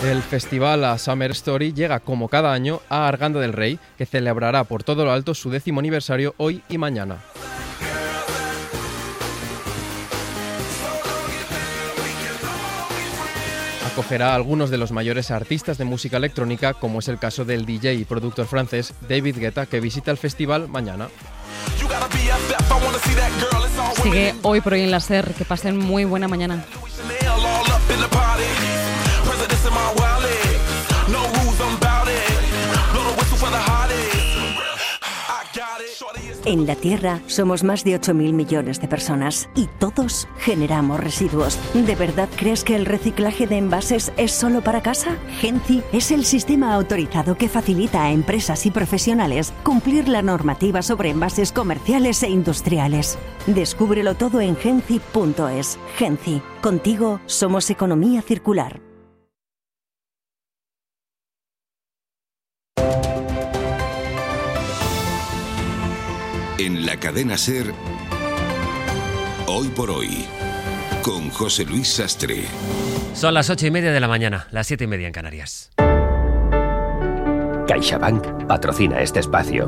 El festival A Summer Story llega como cada año a Arganda del Rey, que celebrará por todo lo alto su 10º aniversario hoy y mañana. Acogerá a algunos de los mayores artistas de música electrónica, como es el caso del DJ y productor francés David Guetta, que visita el festival mañana. Sigue hoy por hoy en la SER. Que pasen muy buena mañana. En la Tierra somos más de 8.000 millones de personas y todos generamos residuos. ¿De verdad crees que el reciclaje de envases es solo para casa? Genci es el sistema autorizado que facilita a empresas y profesionales cumplir la normativa sobre envases comerciales e industriales. Descúbrelo todo en genci.es. Genci, contigo somos economía circular. En la cadena SER, Hoy por Hoy, con José Luis Sastre. Son las 8:30 de la mañana, las 7:30 en Canarias. CaixaBank patrocina este espacio.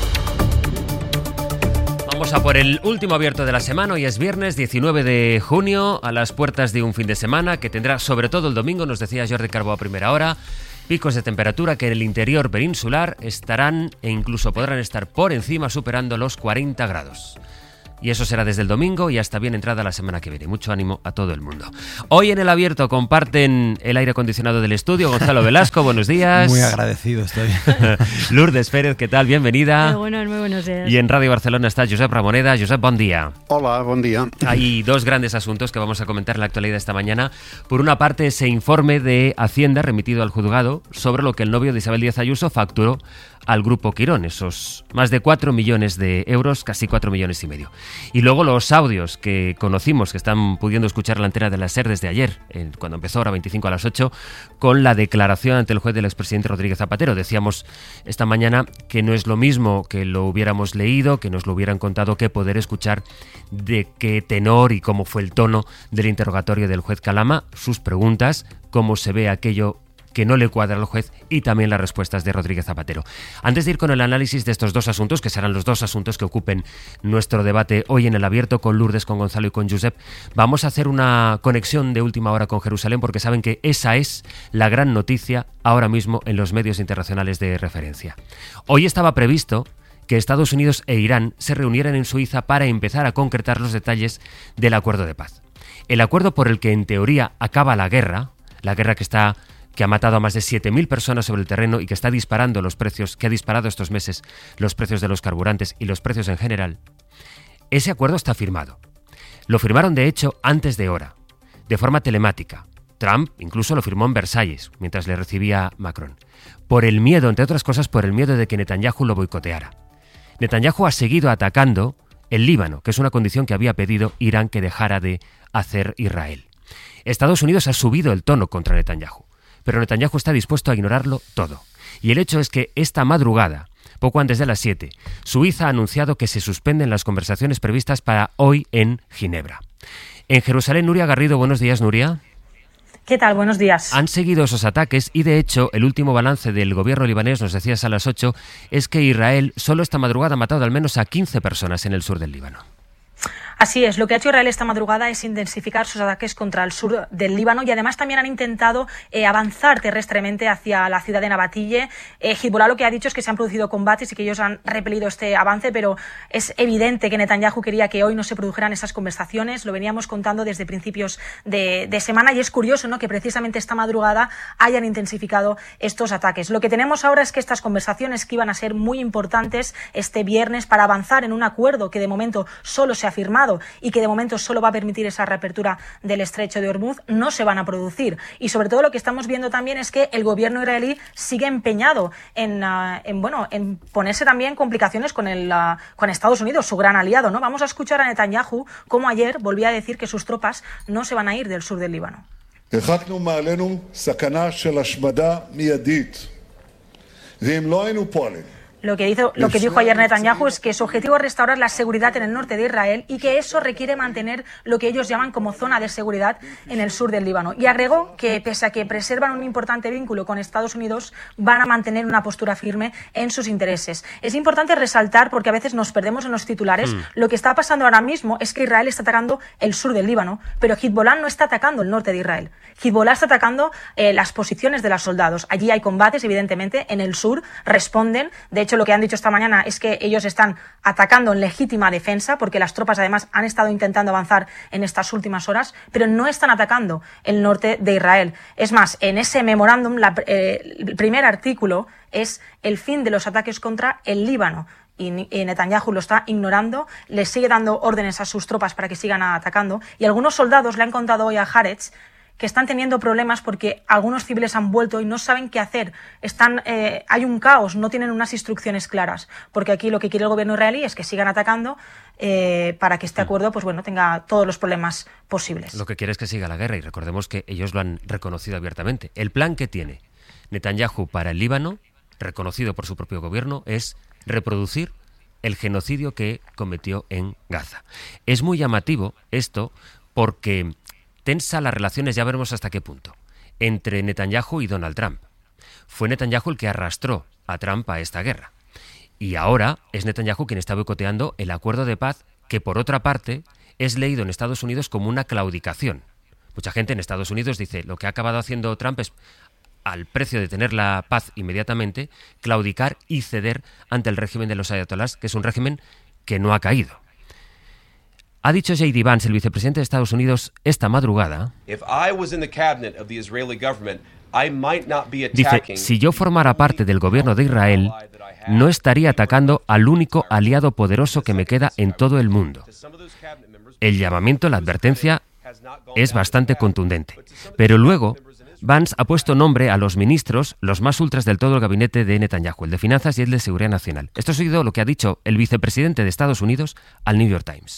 Vamos a por el último abierto de la semana. Hoy es viernes 19 de junio, a las puertas de un fin de semana que tendrá sobre todo el domingo, nos decía Jordi Carbó a primera hora, picos de temperatura que en el interior peninsular estarán e incluso podrán estar por encima, superando los 40 grados. Y eso será desde el domingo y hasta bien entrada la semana que viene. Mucho ánimo a todo el mundo. Hoy en el abierto comparten el aire acondicionado del estudio Gonzalo Velasco, buenos días. Muy agradecido estoy. Lourdes Pérez, ¿qué tal? Bienvenida. Muy buenos días. Y en Radio Barcelona está Josep Ramoneda. Josep, buen día. Hola, buen día. Hay dos grandes asuntos que vamos a comentar en la actualidad esta mañana. Por una parte, ese informe de Hacienda remitido al juzgado sobre lo que el novio de Isabel Díaz Ayuso facturó al Grupo Quirón, esos más de 4 millones de euros, casi 4 millones y medio. Y luego los audios que conocimos, que están pudiendo escuchar la antena de la SER desde ayer, cuando empezó, hora 25 a las 8, con la declaración ante el juez del expresidente Rodríguez Zapatero. Decíamos esta mañana que no es lo mismo que lo hubiéramos leído, que nos lo hubieran contado, que poder escuchar de qué tenor y cómo fue el tono del interrogatorio del juez Calama, sus preguntas, cómo se ve aquello que no le cuadra al juez y también las respuestas de Rodríguez Zapatero. Antes de ir con el análisis de estos dos asuntos, que serán los dos asuntos que ocupen nuestro debate hoy en el abierto con Lourdes, con Gonzalo y con Josep, vamos a hacer una conexión de última hora con Jerusalén, porque saben que esa es la gran noticia ahora mismo en los medios internacionales de referencia. Hoy estaba previsto que Estados Unidos e Irán se reunieran en Suiza para empezar a concretar los detalles del acuerdo de paz. El acuerdo por el que en teoría acaba la guerra que ha matado a más de 7.000 personas sobre el terreno y que está disparando los precios, que ha disparado estos meses los precios de los carburantes y los precios en general. Ese acuerdo está firmado. Lo firmaron, de hecho, antes de hora, de forma telemática. Trump incluso lo firmó en Versalles, mientras le recibía Macron. Por el miedo, entre otras cosas, por el miedo de que Netanyahu lo boicoteara. Netanyahu ha seguido atacando el Líbano, que es una condición que había pedido Irán que dejara de hacer Israel. Estados Unidos ha subido el tono contra Netanyahu, pero Netanyahu está dispuesto a ignorarlo todo. Y el hecho es que esta madrugada, poco antes de las 7, Suiza ha anunciado que se suspenden las conversaciones previstas para hoy en Ginebra. En Jerusalén, Nuria Garrido, buenos días, Nuria. ¿Qué tal? Buenos días. Han seguido esos ataques y, de hecho, el último balance del gobierno libanés, nos decías a las 8, es que Israel solo esta madrugada ha matado al menos a 15 personas en el sur del Líbano. Así es, lo que ha hecho Israel esta madrugada es intensificar sus ataques contra el sur del Líbano y además también han intentado avanzar terrestremente hacia la ciudad de Nabatille. Hezbollah lo que ha dicho es que se han producido combates y que ellos han repelido este avance, pero es evidente que Netanyahu quería que hoy no se produjeran esas conversaciones. Lo veníamos contando desde principios de semana y es curioso, ¿no?, que precisamente esta madrugada hayan intensificado estos ataques. Lo que tenemos ahora es que estas conversaciones, que iban a ser muy importantes este viernes para avanzar en un acuerdo que de momento solo se ha firmado y que de momento solo va a permitir esa reapertura del estrecho de Hormuz, no se van a producir. Y sobre todo lo que estamos viendo también es que el gobierno israelí sigue empeñado en ponerse también complicaciones con Estados Unidos, su gran aliado, ¿no? Vamos a escuchar a Netanyahu como ayer volvía a decir que sus tropas no se van a ir del sur del Líbano. Lo que dijo ayer Netanyahu es que su objetivo es restaurar la seguridad en el norte de Israel y que eso requiere mantener lo que ellos llaman como zona de seguridad en el sur del Líbano. Y agregó que, pese a que preservan un importante vínculo con Estados Unidos, van a mantener una postura firme en sus intereses. Es importante resaltar, porque a veces nos perdemos en los titulares, lo que está pasando ahora mismo es que Israel está atacando el sur del Líbano, pero Hezbollah no está atacando el norte de Israel. Hezbollah está atacando las posiciones de los soldados. Allí hay combates, evidentemente, en el sur responden. De hecho, lo que han dicho esta mañana es que ellos están atacando en legítima defensa, porque las tropas además han estado intentando avanzar en estas últimas horas, pero no están atacando el norte de Israel. Es más, en ese memorándum, el primer artículo es el fin de los ataques contra el Líbano. Y Netanyahu lo está ignorando, le sigue dando órdenes a sus tropas para que sigan atacando. Y algunos soldados le han contado hoy a Haaretz que están teniendo problemas porque algunos civiles han vuelto y no saben qué hacer. Hay un caos, no tienen unas instrucciones claras, porque aquí lo que quiere el gobierno israelí es que sigan atacando para que este acuerdo tenga todos los problemas posibles. Lo que quiere es que siga la guerra, y recordemos que ellos lo han reconocido abiertamente. El plan que tiene Netanyahu para el Líbano, reconocido por su propio gobierno, es reproducir el genocidio que cometió en Gaza. Es muy llamativo esto porque tensa las relaciones, ya veremos hasta qué punto, entre Netanyahu y Donald Trump. Fue Netanyahu el que arrastró a Trump a esta guerra. Y ahora es Netanyahu quien está boicoteando el acuerdo de paz, que por otra parte es leído en Estados Unidos como una claudicación. Mucha gente en Estados Unidos dice, lo que ha acabado haciendo Trump es, al precio de tener la paz inmediatamente, claudicar y ceder ante el régimen de los ayatolás, que es un régimen que no ha caído. Ha dicho J.D. Vance, el vicepresidente de Estados Unidos, esta madrugada, dice, si yo formara parte del gobierno de Israel, no estaría atacando al único aliado poderoso que me queda en todo el mundo. El llamamiento, la advertencia, es bastante contundente. Pero luego, Vance ha puesto nombre a los ministros, los más ultras del todo el gabinete de Netanyahu, el de Finanzas y el de Seguridad Nacional. Esto ha sido lo que ha dicho el vicepresidente de Estados Unidos al New York Times.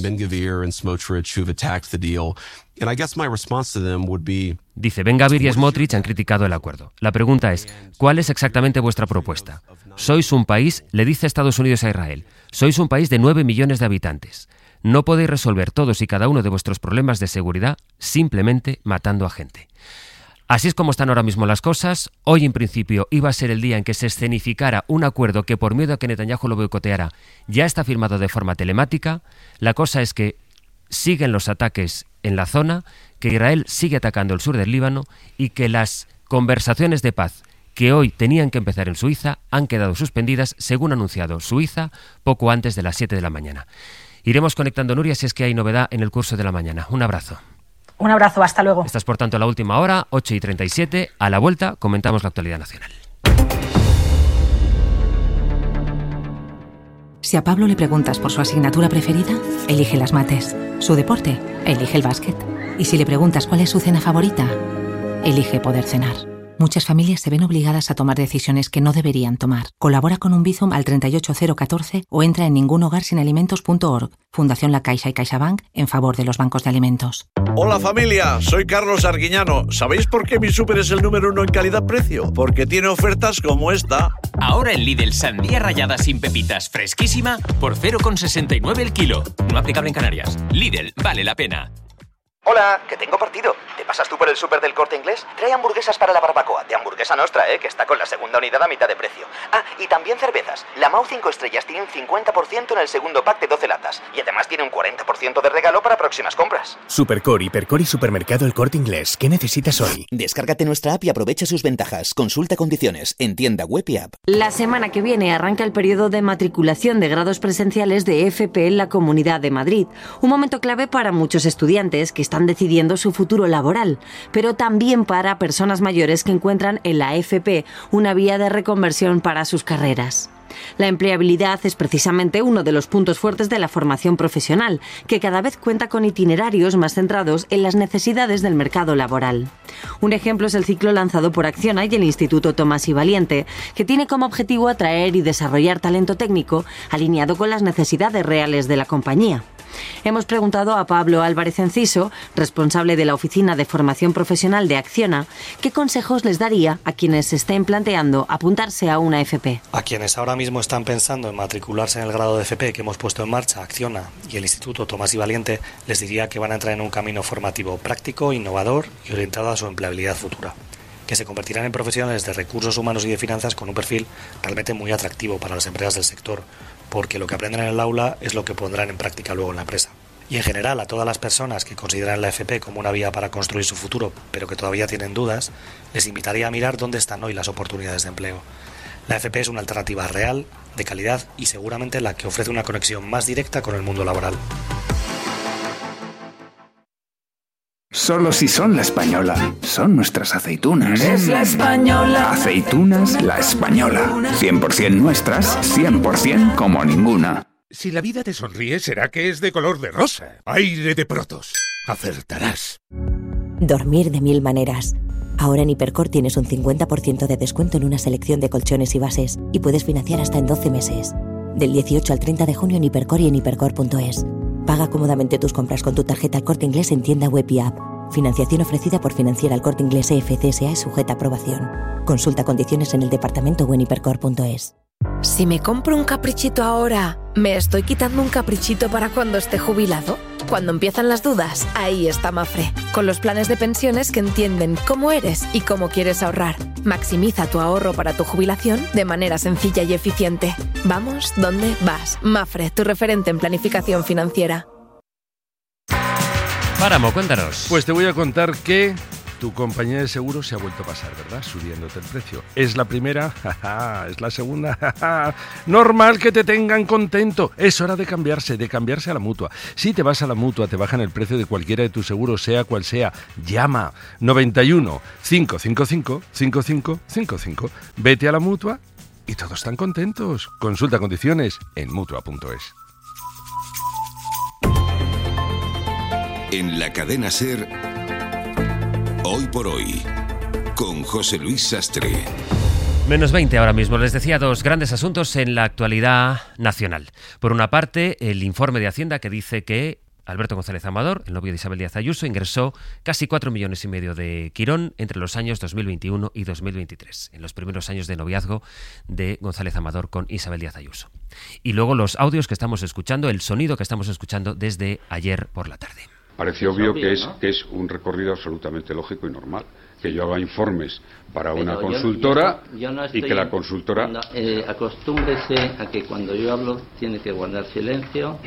Dice, Ben-Gvir y Smotrich han criticado el acuerdo. La pregunta es, ¿cuál es exactamente vuestra propuesta? Sois un país, le dice Estados Unidos a Israel, sois un país de 9 millones de habitantes. No podéis resolver todos y cada uno de vuestros problemas de seguridad simplemente matando a gente. Así es como están ahora mismo las cosas. Hoy, en principio, iba a ser el día en que se escenificara un acuerdo que, por miedo a que Netanyahu lo boicoteara, ya está firmado de forma telemática. La cosa es que siguen los ataques en la zona, que Israel sigue atacando el sur del Líbano y que las conversaciones de paz que hoy tenían que empezar en Suiza han quedado suspendidas, según ha anunciado Suiza, poco antes de las 7 de la mañana. Iremos conectando, Nuria, si es que hay novedad en el curso de la mañana. Un abrazo. Un abrazo, hasta luego. Estás, por tanto, a la última hora, 8:37. A la vuelta comentamos la actualidad nacional. Si a Pablo le preguntas por su asignatura preferida, elige las mates. Su deporte, elige el básquet. Y si le preguntas cuál es su cena favorita, elige poder cenar. Muchas familias se ven obligadas a tomar decisiones que no deberían tomar. Colabora con un Bizum al 38014 o entra en ningunhogarsinalimentos.org. Fundación La Caixa y CaixaBank en favor de los bancos de alimentos. Hola familia, soy Carlos Arguiñano. ¿Sabéis por qué mi súper es el número 1 en calidad-precio? Porque tiene ofertas como esta. Ahora en Lidl, sandía rallada sin pepitas fresquísima por 0,69 el kilo. No aplicable en Canarias. Lidl, vale la pena. Hola, que tengo partido. ¿Te pasas tú por el súper del Corte Inglés? Trae hamburguesas para la barbacoa, de Hamburguesa Nostra, que está con la segunda unidad a mitad de precio. Ah, y también cervezas. La Mau 5 estrellas tiene un 50% en el segundo pack de 12 latas. Y además tiene un 40% de regalo para próximas compras. Supercor, Hipercor y Supermercado El Corte Inglés. ¿Qué necesitas hoy? Descárgate nuestra app y aprovecha sus ventajas. Consulta condiciones en tienda web y app. La semana que viene arranca el periodo de matriculación de grados presenciales de FP en la Comunidad de Madrid. Un momento clave para muchos estudiantes que están decidiendo su futuro laboral, pero también para personas mayores que encuentran en la FP una vía de reconversión para sus carreras. La empleabilidad es precisamente uno de los puntos fuertes de la formación profesional, que cada vez cuenta con itinerarios más centrados en las necesidades del mercado laboral. Un ejemplo es el ciclo lanzado por Acciona y el Instituto Tomás y Valiente, que tiene como objetivo atraer y desarrollar talento técnico alineado con las necesidades reales de la compañía. Hemos preguntado a Pablo Álvarez Enciso, responsable de la Oficina de Formación Profesional de Acciona, qué consejos les daría a quienes se estén planteando apuntarse a una FP. A quienes ahora mismo están pensando en matricularse en el grado de FP que hemos puesto en marcha, Acciona y el Instituto Tomás y Valiente, les diría que van a entrar en un camino formativo práctico, innovador y orientado a su empleabilidad futura, que se convertirán en profesionales de recursos humanos y de finanzas con un perfil realmente muy atractivo para las empresas del sector, porque lo que aprenden en el aula es lo que pondrán en práctica luego en la empresa. Y en general a todas las personas que consideran la FP como una vía para construir su futuro, pero que todavía tienen dudas, les invitaría a mirar dónde están hoy las oportunidades de empleo. La FP es una alternativa real, de calidad y seguramente la que ofrece una conexión más directa con el mundo laboral. Solo si son La Española. Son nuestras aceitunas. Es La Española. Aceitunas La Española. 100% nuestras, 100% como ninguna. Si la vida te sonríe, será que es de color de rosa. Aire de Protos. Acertarás. Dormir de 1000 maneras. Ahora en Hipercor tienes un 50% de descuento en una selección de colchones y bases y puedes financiar hasta en 12 meses. Del 18 al 30 de junio en Hipercor y en hipercor.es. Paga cómodamente tus compras con tu tarjeta El Corte Inglés en tienda web y app. Financiación ofrecida por Financiera El Corte Inglés EFCSA es sujeta a aprobación. Consulta condiciones en el departamento o en hipercor.es. Si me compro un caprichito ahora, ¿me estoy quitando un caprichito para cuando esté jubilado? Cuando empiezan las dudas, ahí está Mafre, con los planes de pensiones que entienden cómo eres y cómo quieres ahorrar. Maximiza tu ahorro para tu jubilación de manera sencilla y eficiente. Vamos, ¿dónde vas? Mafre, tu referente en planificación financiera. Páramo, cuéntanos. Pues te voy a contar que tu compañía de seguros se ha vuelto a pasar, ¿verdad? Subiéndote el precio. ¿Es la primera? ¿Es la segunda? Normal que te tengan contento. Es hora de cambiarse a la Mutua. Si te vas a la Mutua, te bajan el precio de cualquiera de tus seguros, sea cual sea. Llama 91 555 5555. Vete a la Mutua y todos están contentos. Consulta condiciones en Mutua.es. En la cadena SER, Hoy por Hoy, con José Luis Sastre. Menos 20 ahora mismo. Les decía dos grandes asuntos en la actualidad nacional. Por una parte, el informe de Hacienda que dice que Alberto González Amador, el novio de Isabel Díaz Ayuso, ingresó casi 4,5 millones de Quirón entre los años 2021 y 2023, en los primeros años de noviazgo de González Amador con Isabel Díaz Ayuso. Y luego los audios que estamos escuchando, el sonido que estamos escuchando desde ayer por la tarde. Parece obvio que es un recorrido absolutamente lógico y normal. Que yo haga informes para una consultora yo no estoy, y que la consultora... acostúmbrese a que cuando yo hablo tiene que guardar silencio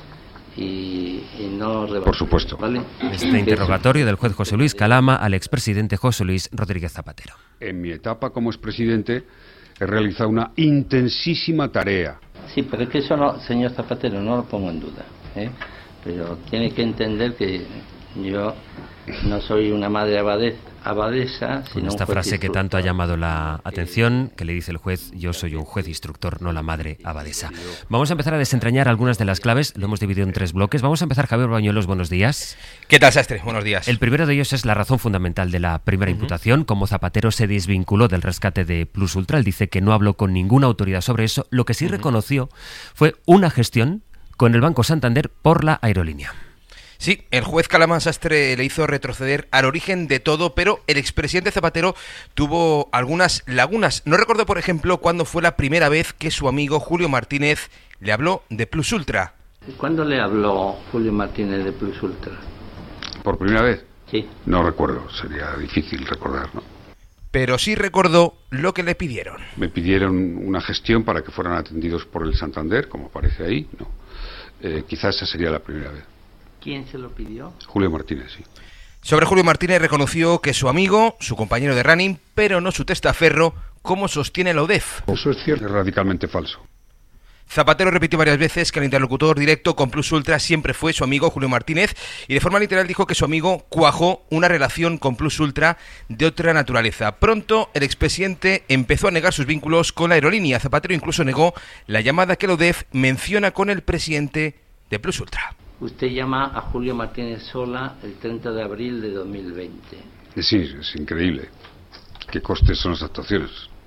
y no rebatir. Por supuesto. ¿Vale? Este interrogatorio del juez José Luis Calama al expresidente José Luis Rodríguez Zapatero. En mi etapa como expresidente he realizado una intensísima tarea. Sí, pero es que eso no, señor Zapatero, no lo pongo en duda, pero tiene que entender que yo no soy una madre abadesa, sino con esta frase que tanto ha llamado la atención, que le dice el juez: yo soy un juez instructor, no la madre abadesa. Vamos a empezar a desentrañar algunas de las claves, lo hemos dividido en 3 bloques. Vamos a empezar, Javier Bañuelos, buenos días. ¿Qué tal, Sastre? Buenos días. El primero de ellos es la razón fundamental de la primera imputación, cómo Zapatero se desvinculó del rescate de Plus Ultra. Él dice que no habló con ninguna autoridad sobre eso. Lo que sí reconoció fue una gestión con el Banco Santander por la aerolínea. Sí, el juez Calama Sastre le hizo retroceder al origen de todo, pero el expresidente Zapatero tuvo algunas lagunas. No recordó, por ejemplo, cuándo fue la primera vez que su amigo Julio Martínez le habló de Plus Ultra. ¿Cuándo le habló Julio Martínez de Plus Ultra? ¿Por primera vez? Sí. No recuerdo, sería difícil recordar, ¿no? Pero sí recordó lo que le pidieron. Me pidieron una gestión para que fueran atendidos por el Santander, como aparece ahí, ¿no? Quizás esa sería la primera vez. ¿Quién se lo pidió? Julio Martínez, sí. Sobre Julio Martínez reconoció que su amigo, su compañero de running, pero no su testaferro, como sostiene la UDEF. Eso es cierto, es radicalmente falso. Zapatero repitió varias veces que el interlocutor directo con Plus Ultra siempre fue su amigo Julio Martínez y de forma literal dijo que su amigo cuajó una relación con Plus Ultra de otra naturaleza. Pronto el expresidente empezó a negar sus vínculos con la aerolínea. Zapatero incluso negó la llamada que la UDEF menciona con el presidente de Plus Ultra. Usted llama a Julio Martínez Sola el 30 de abril de 2020. Sí, es increíble. ¿Qué costes son las actuaciones?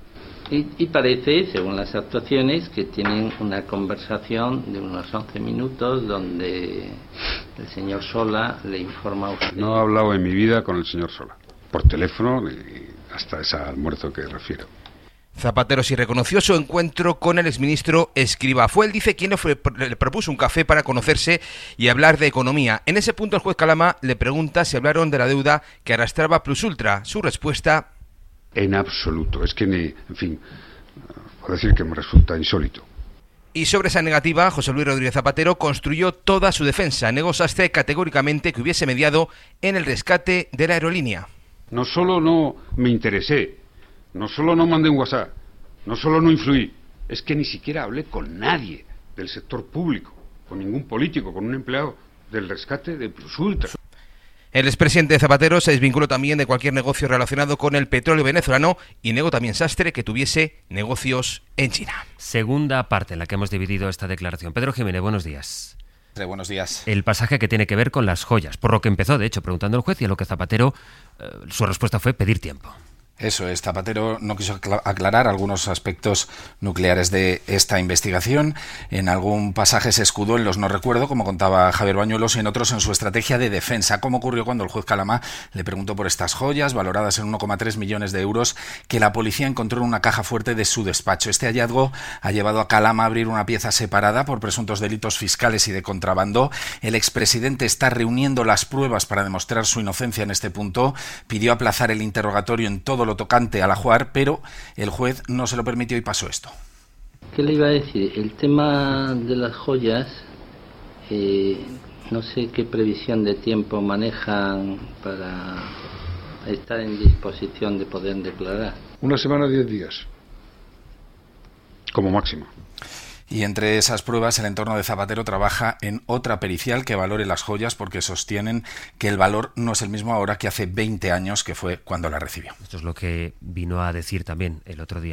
Y parece, según las actuaciones, que tienen una conversación de unos 11 minutos donde el señor Sola le informa a usted. No he hablado en mi vida con el señor Sola, por teléfono y hasta ese almuerzo que refiero. Zapatero sí reconoció su encuentro con el exministro Escrivá. Fue él, dice, quien le propuso un café para conocerse y hablar de economía. En ese punto el juez Calama le pregunta si hablaron de la deuda que arrastraba Plus Ultra. Su respuesta: en absoluto. Es que en fin, puedo decir que me resulta insólito. Y sobre esa negativa, José Luis Rodríguez Zapatero construyó toda su defensa. Negó Sastre categóricamente que hubiese mediado en el rescate de la aerolínea. No solo no me interesé, no solo no mandé un WhatsApp, no solo no influí, es que ni siquiera hablé con nadie del sector público, con ningún político, con un empleado del rescate de Plus Ultra. El expresidente Zapatero se desvinculó también de cualquier negocio relacionado con el petróleo venezolano y negó también Sastre que tuviese negocios en China. Segunda parte en la que hemos dividido esta declaración. Pedro Jiménez, buenos días. Buenos días. El pasaje que tiene que ver con las joyas, por lo que empezó, de hecho, preguntando al juez, y a lo que Zapatero, su respuesta fue pedir tiempo. Eso es, Zapatero no quiso aclarar algunos aspectos nucleares de esta investigación. En algún pasaje se escudó en los no recuerdo, como contaba Javier Bañuelos, y en otros en su estrategia de defensa, como ocurrió cuando el juez Calama le preguntó por estas joyas, valoradas en 1,3 millones de euros, que la policía encontró en una caja fuerte de su despacho. Este hallazgo ha llevado a Calama a abrir una pieza separada por presuntos delitos fiscales y de contrabando. El expresidente está reuniendo las pruebas para demostrar su inocencia en este punto. Pidió aplazar el interrogatorio en todo lo tocante al ajuar, pero el juez no se lo permitió y pasó esto. ¿Qué le iba a decir? El tema de las joyas, no sé qué previsión de tiempo manejan para estar en disposición de poder declarar. 1 semana, 10 días, como máximo. Y entre esas pruebas, el entorno de Zapatero trabaja en otra pericial que valore las joyas, porque sostienen que el valor no es el mismo ahora que hace 20 años, que fue cuando la recibió. Esto es lo que vino a decir también el otro día